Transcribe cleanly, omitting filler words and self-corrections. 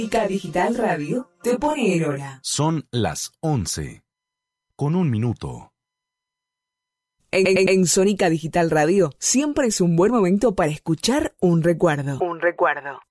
Sónica Digital Radio te pone en hora. Son las 11, con 1 minuto. En Sónica Digital Radio siempre es un buen momento para escuchar un recuerdo.